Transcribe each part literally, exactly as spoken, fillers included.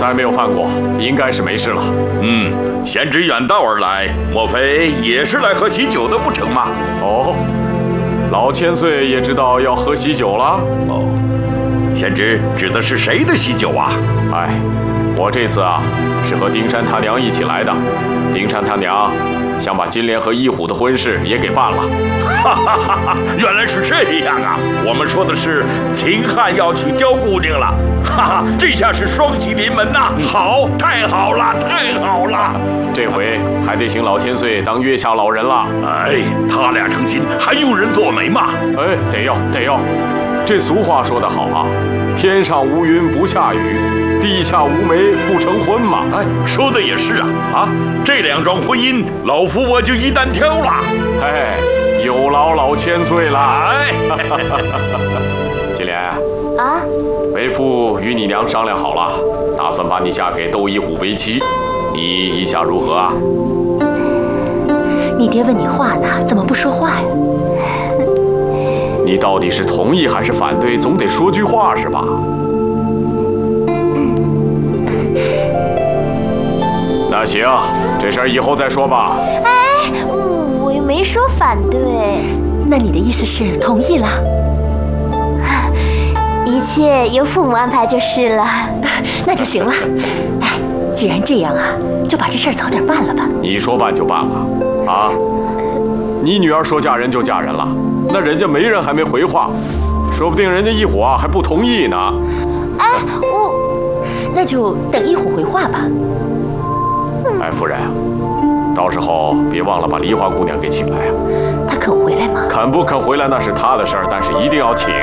再没有犯过，应该是没事了。 嗯，贤侄远道而来，莫非也是来喝喜酒的不成吗？ 哦，老千岁也知道要喝喜酒了。 哦，贤侄指的是谁的喜酒啊？ 哎，我这次啊是和丁山他娘一起来的。丁山他娘想把金莲和一虎的婚事也给办了。 哈哈哈哈！原来是这样啊！我们说的是秦汉要娶刁姑娘了。哈哈，这下是双喜临门呐！好，太好了，太好了！ 这回还得请老千岁当月下老人了。 哎，他俩成亲还用人做媒吗？ 哎，得要得要。这俗话说得好啊，天上无云不下雨，地下无媒不成婚嘛。 哎，说的也是啊！啊，这两桩婚姻，老夫我就一单挑了。 哎，有劳老千岁了。 哎， 金莲啊， 为父与你娘商量好了，打算把你嫁给窦一虎为妻，你意下如何啊？ 你爹问你话呢，怎么不说话呀？ 你到底是同意还是反对？总得说句话是吧？那行，这事儿以后再说吧。 哎，嗯，我又没说反对。 那你的意思是同意了？ 一切由父母安排就是了。 那就行了。哎，既然这样啊，就把这事儿早点办了吧。 你说办就办了啊？你女儿说嫁人就嫁人了，那人家媒人还没回话，说不定人家一虎啊还不同意呢。 哎，我那就等一虎回话吧。 哎，夫人，到时候别忘了把梨花姑娘给请来啊。 她肯回来吗？ 肯不肯回来那是她的事儿，但是一定要请。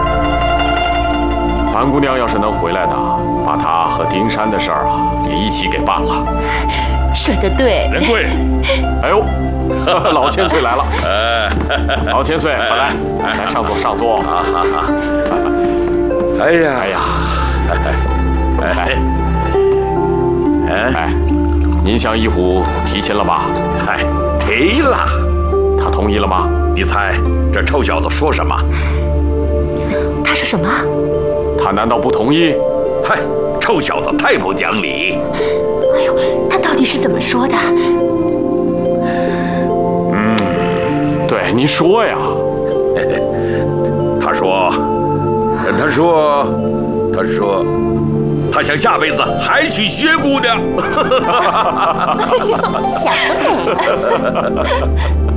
潘姑娘要是能回来呢，把她和丁山的事儿啊也一起给办了。 说得对。 仁贵， 哎呦，老千岁来了。 哎， 老千岁，快来，来上座上座。 哈哈哈！哎呀， 哎呀， 哎，哎， 哎，您向一虎提亲了吧？ 嗨，提了。 他同意了吗？ 你猜这臭小子说什么？ 他说什么？ 他难道不同意？ 嗨，臭小子太不讲理！ 哎呦，他到底是怎么说的？ 嗯，对，您说呀。 他说，他说，他说，他想下辈子还娶薛姑娘。 想得美。